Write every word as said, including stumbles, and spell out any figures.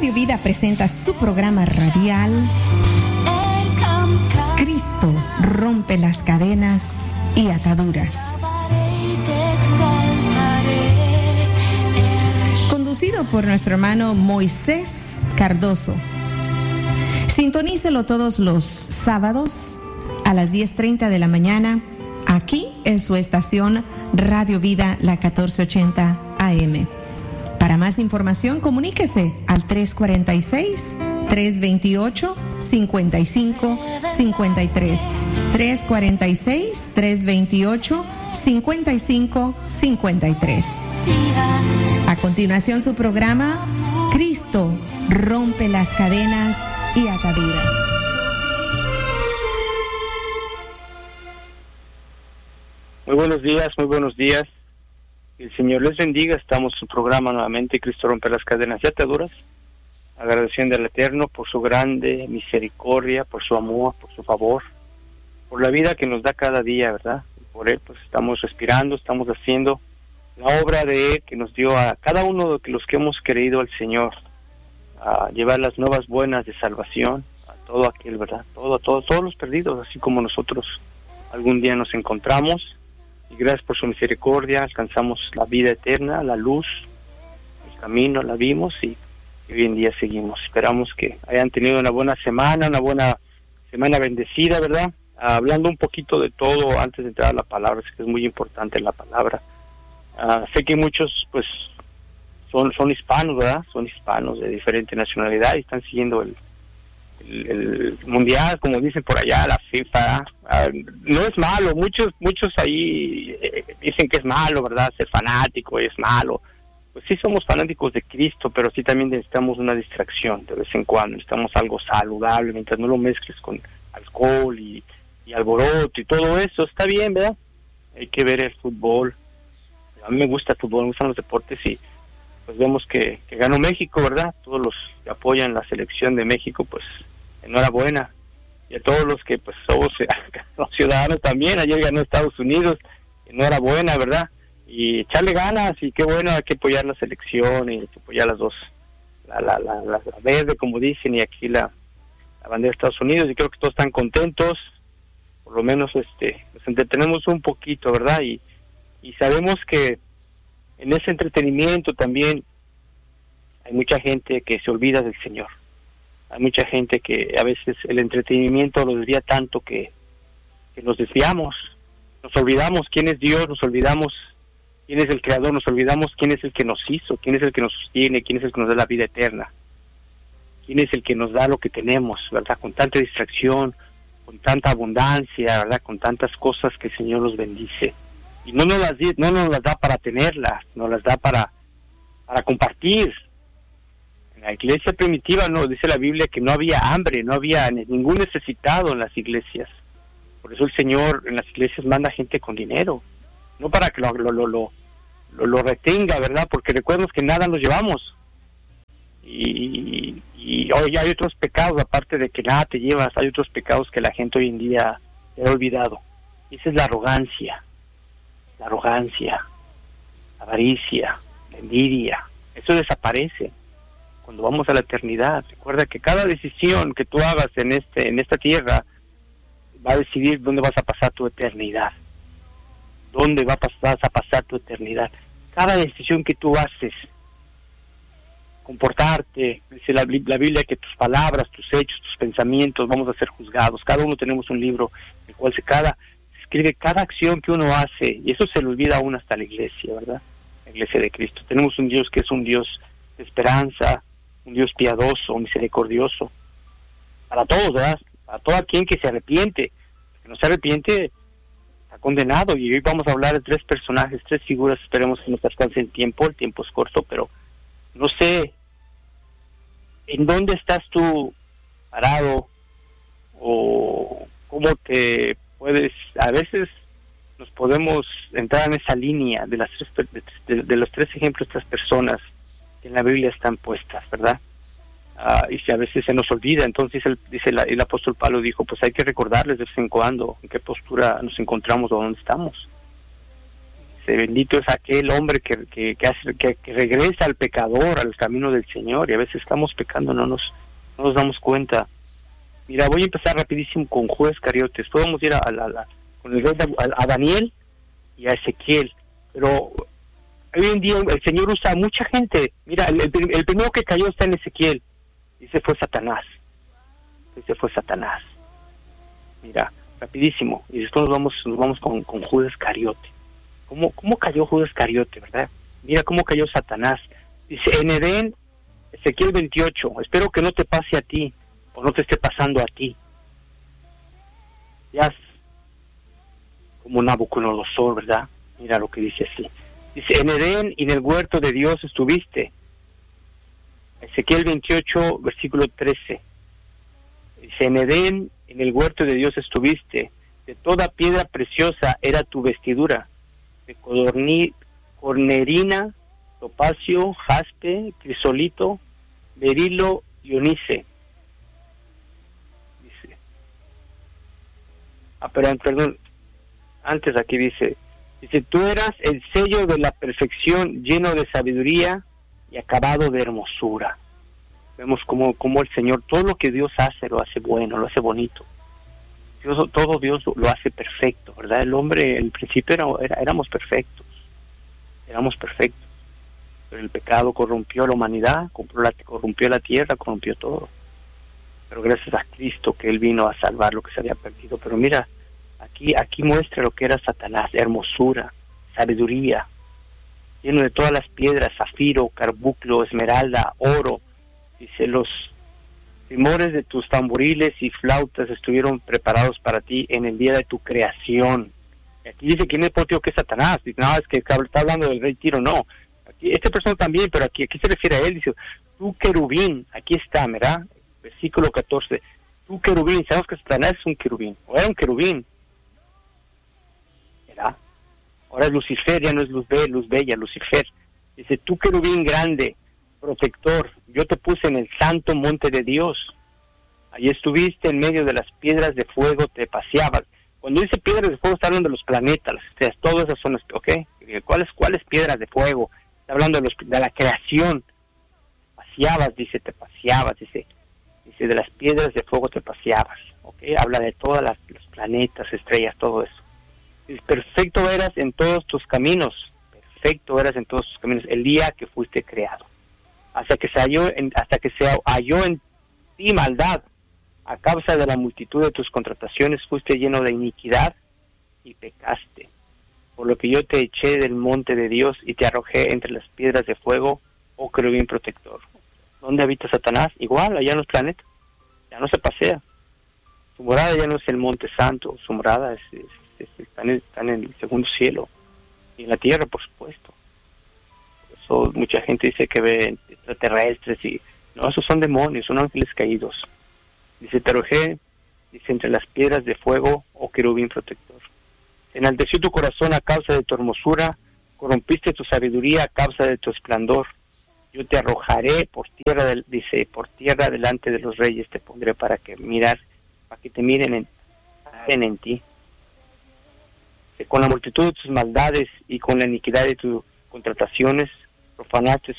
Radio Vida presenta su programa radial Cristo rompe las cadenas y ataduras. Conducido por nuestro hermano Moisés Cardoso. Sintonícelo todos los sábados a las diez treinta de la mañana, aquí en su estación Radio Vida, la catorce ochenta A M. Para más información, comuníquese al tres cuatro seis, tres dos ocho, cinco cinco cinco tres. tres cuatro seis, tres dos ocho, cinco cinco cinco tres. A continuación, su programa Cristo rompe las cadenas y ataduras. Muy buenos días, muy buenos días. El Señor les bendiga. Estamos en su programa nuevamente, Cristo rompe las cadenas y ataduras. Agradeciendo al Eterno por su grande misericordia, por su amor, por su favor, por la vida que nos da cada día, ¿verdad? Por Él pues estamos respirando, estamos haciendo la obra de Él que nos dio a cada uno de los que hemos creído al Señor, a llevar las nuevas buenas de salvación a todo aquel, ¿verdad? Todo, a todos, todos los perdidos, así como nosotros algún día nos encontramos. Y gracias por su misericordia alcanzamos la vida eterna, la luz, el camino, la vimos y, y hoy en día seguimos. Esperamos que hayan tenido una buena semana, una buena semana bendecida, ¿verdad? Uh, hablando un poquito de todo antes de entrar a la palabra, sé que es muy importante la palabra. Uh, sé que muchos pues son son hispanos, ¿verdad? Son hispanos de diferente nacionalidad y están siguiendo el El, el mundial, como dicen por allá, la FIFA. Uh, no es malo, muchos muchos ahí eh, dicen que es malo, ¿verdad? Ser fanático es malo. Pues sí somos fanáticos de Cristo, pero sí también necesitamos una distracción de vez en cuando, necesitamos algo saludable, mientras no lo mezcles con alcohol y, y alboroto y todo eso, está bien, ¿verdad? Hay que ver el fútbol. A mí me gusta el fútbol, me gustan los deportes y pues vemos que, que ganó México, ¿verdad? Todos los que apoyan la selección de México, pues enhorabuena. Y a todos los que pues somos los ciudadanos también, ayer ganó Estados Unidos, enhorabuena, ¿verdad? Y echarle ganas, y qué bueno, hay que apoyar la selección, y hay que apoyar las dos, la, la, la, la, la verde, como dicen, y aquí la, la bandera de Estados Unidos, y creo que todos están contentos, por lo menos este nos entretenemos un poquito, ¿verdad? Y, y sabemos que en ese entretenimiento también hay mucha gente que se olvida del Señor. Hay mucha gente que a veces el entretenimiento lo desvía tanto que, que nos desviamos. Nos olvidamos quién es Dios, nos olvidamos quién es el Creador, nos olvidamos quién es el que nos hizo, quién es el que nos sostiene, quién es el que nos da la vida eterna. Quién es el que nos da lo que tenemos, ¿verdad? Con tanta distracción, con tanta abundancia, ¿verdad? Con tantas cosas que el Señor nos bendice. Y no nos las, no nos las da para tenerlas, nos las da para, para compartir. En la iglesia primitiva no dice la Biblia que no había hambre, no había ningún necesitado en las iglesias. Por eso el Señor en las iglesias manda gente con dinero, no para que lo, lo, lo, lo, lo, lo retenga, ¿verdad? Porque recuerden que nada nos llevamos. Y, y hoy hay otros pecados, aparte de que nada te llevas, hay otros pecados que la gente hoy en día se ha olvidado. Y esa es la arrogancia. La arrogancia, la avaricia, la envidia, eso desaparece cuando vamos a la eternidad. Recuerda que cada decisión que tú hagas en este en esta tierra va a decidir dónde vas a pasar tu eternidad. Dónde va a pasar, vas a pasar tu eternidad. Cada decisión que tú haces, comportarte, dice la, la Biblia que tus palabras, tus hechos, tus pensamientos vamos a ser juzgados. Cada uno tenemos un libro en el cual se cada escribe cada acción que uno hace, y eso se le olvida aún hasta la iglesia, ¿verdad? La iglesia de Cristo. Tenemos un Dios que es un Dios de esperanza, un Dios piadoso, misericordioso, para todos, ¿verdad? Para todo aquel que se arrepiente. El que no se arrepiente está condenado, y hoy vamos a hablar de tres personajes, tres figuras. Esperemos que nos alcance el tiempo, el tiempo es corto, pero no sé, ¿en dónde estás tú parado? O cómo te puedes, a veces nos podemos entrar en esa línea de las tres, de, de los tres ejemplos de estas personas que en la Biblia están puestas, ¿verdad? Uh, y si a veces se nos olvida, entonces el, dice la, el apóstol Pablo dijo, pues hay que recordarles de vez en cuando en qué postura nos encontramos o dónde estamos. Dice, bendito es aquel hombre que, que, que, hace, que, que regresa al pecador, al camino del Señor. Y a veces estamos pecando, no nos, no nos damos cuenta. Mira, voy a empezar rapidísimo con Judas Iscariotes. Podemos ir a, a, a, con el rey a, a Daniel y a Ezequiel. Pero hoy en día el Señor usa a mucha gente. Mira, el, el, el primero que cayó está en Ezequiel. Y ese fue Satanás. Ese fue Satanás. Mira, rapidísimo. Y después nos vamos, nos vamos con, con Judas Iscariote. ¿Cómo, ¿Cómo cayó Judas Iscariote, verdad? Mira cómo cayó Satanás. Dice, en Edén, Ezequiel veintiocho, espero que no te pase a ti, o no te esté pasando a ti. Ya como Nabucodonosor, ¿verdad? Mira lo que dice así. Dice, en Edén y en el huerto de Dios estuviste. Ezequiel veintiocho, versículo trece. Dice, en Edén, en el huerto de Dios estuviste. De toda piedra preciosa era tu vestidura. De codorni, cornerina, topacio, jaspe, crisolito, berilo y onice. Dice. Ah, perdón, perdón. Antes aquí dice, dice, tú eras el sello de la perfección, lleno de sabiduría y acabado de hermosura. Vemos como, como el Señor, todo lo que Dios hace, lo hace bueno, lo hace bonito. Dios, todo Dios lo hace perfecto, ¿verdad? El hombre, en principio, era, era, éramos perfectos. Éramos perfectos. Pero el pecado corrompió la humanidad, corrompió la tierra, corrompió todo. Pero gracias a Cristo que Él vino a salvar lo que se había perdido. Pero mira, aquí, aquí muestra lo que era Satanás, hermosura, sabiduría, lleno de todas las piedras, zafiro, carbunclo, esmeralda, oro. Dice, los timores de tus tamboriles y flautas estuvieron preparados para ti en el día de tu creación. Y aquí dice, ¿quién es el potio que es Satanás? Dice, no, es que está hablando del rey Tiro, no. Aquí, esta persona también, pero aquí, aquí se refiere a él, dice, tú querubín, aquí está, ¿verdad? Versículo catorce, tú querubín, sabemos que Satanás es un querubín, o era un querubín, ¿verdad? Ahora es Lucifer, ya no es luz, be, luz bella, Lucifer. Dice, tú querubín grande, protector, yo te puse en el santo monte de Dios. Allí estuviste en medio de las piedras de fuego, te paseabas. Cuando dice piedras de fuego, está hablando de los planetas, las estrellas, todas esas son, ¿ok? ¿Cuáles, cuáles piedras de fuego? Está hablando de, los, de la creación. Paseabas, dice, te paseabas, dice, dice, de las piedras de fuego te paseabas, ¿ok? Habla de todas las, los planetas, estrellas, todo eso. Dice, perfecto eras en todos tus caminos, perfecto eras en todos tus caminos, el día que fuiste creado. Hasta que se halló en, hasta que se halló en ti maldad, a causa de la multitud de tus contrataciones fuiste lleno de iniquidad y pecaste. Por lo que yo te eché del monte de Dios y te arrojé entre las piedras de fuego, oh querubín protector. ¿Dónde habita Satanás? Igual, allá en los planetas. Ya no se pasea. Su morada ya no es el monte santo, su morada es, es, es, está, en el, está en el segundo cielo. Y en la tierra, por supuesto. Por eso mucha gente dice que ve extraterrestres y... No, esos son demonios, son ángeles caídos. Dice, te arrojé, dice, entre las piedras de fuego, oh querubín protector. Enalteció tu corazón a causa de tu hermosura, corrompiste tu sabiduría a causa de tu esplendor. Yo te arrojaré por tierra, del, dice, por tierra delante de los reyes te pondré para que mirar, para que te miren en, en, en ti. Con la multitud de tus maldades y con la iniquidad de tus contrataciones, profanaste